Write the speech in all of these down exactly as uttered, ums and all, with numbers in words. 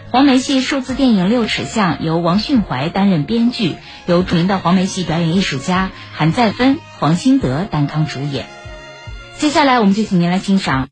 黄梅戏数字电影《六尺巷》由王训怀担任编剧，由著名的黄梅戏表演艺术家韩再芬、黄兴德担纲主演。接下来我们就请您来欣赏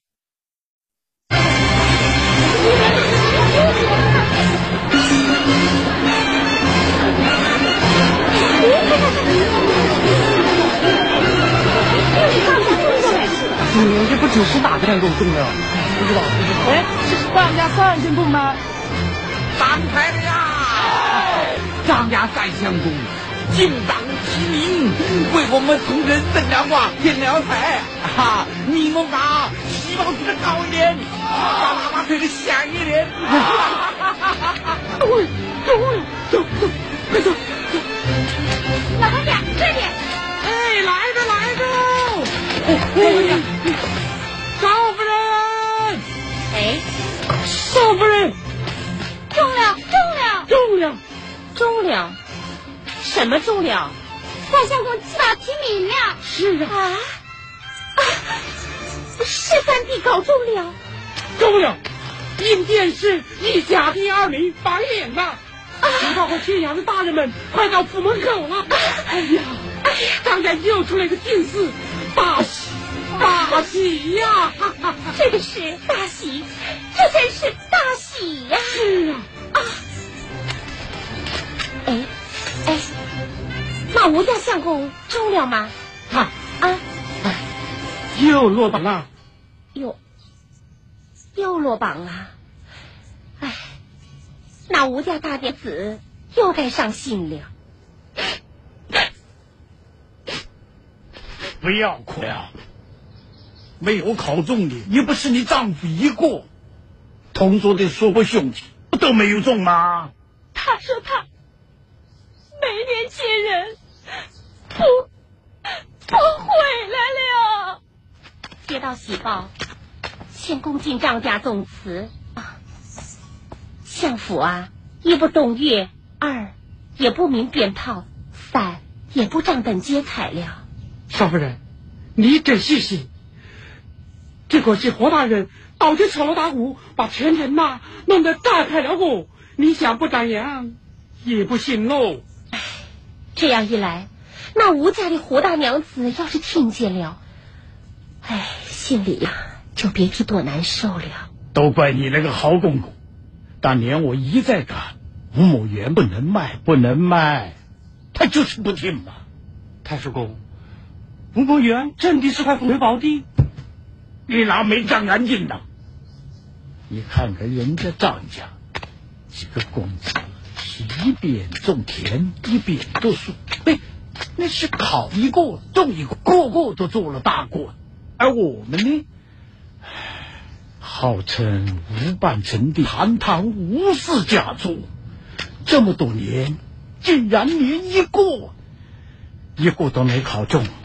今年这不只是哪个人够重要？不知道，不知道。哎，这是张家三相公吗？ 上台了呀！张家三相公金榜题名，为我们同仁郑良华添了彩啊！你们啊，希望值得高一点，把喇叭吹得响一点。 对，走了，走走，快走走。 老黄家，快点！ 哎，来着来着！哎，少夫人！ 哎， 少夫人！ 中了，中了， 中了， 中了！什么中了？三相公起码提名了。 是啊。 啊啊！十三弟搞中了， 中了！应殿是一家第二名白脸了。知道和县衙的大人们快到府门口了。哎呀，哎呀，张家又出了一个进士，大喜大喜呀！ 这个是大喜，这真是大喜呀！ 是啊。 啊！哎哎，那吴家相公中了吗？ 他啊！ 哎，又落榜了。 又又落榜了。哎，那吴家大弟子又该伤心了。 不要哭呀！没有考中的也不是你丈夫一个，同桌的所有兄弟都没有中吗？ 他说他没脸见人，不不回来了。接到喜报，先恭敬张家宗祠啊。相府啊，一不动乐，二也不鸣鞭炮，三也不张灯结彩了。 少夫人，你真细心。这可是何大人倒去敲锣打鼓，把全城呐弄得炸开了哦！你想不张扬也不行喽。 唉，这样一来，那吴家的胡大娘子要是听见了，唉，心里呀、啊、就别提多难受了。 都怪你那个好公公，当年我一再赶，吴某园不能卖，不能卖，他就是不听嘛。 太叔公，吴某园真的是块风水宝地。 你哪没长眼睛呢？你看看人家张家几个公子，一边种田一边读书，哎，那是考一个中一个，个个都做了大官。而我们呢，号称吴半城的堂堂吴氏家族，这么多年竟然连一个一个都没考中。